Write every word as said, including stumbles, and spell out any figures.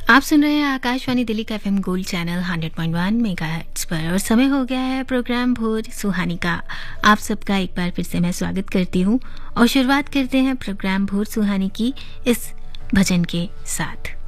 आप सुन रहे हैं आकाशवाणी दिल्ली का FM gold channel hundred point one megahertz पर और समय हो गया है प्रोग्राम भोर सुहानी का। आप सबका एक बार फिर से मैं स्वागत करती हूँ और शुरुआत करते हैं प्रोग्राम भोर सुहानी की इस भजन के साथ।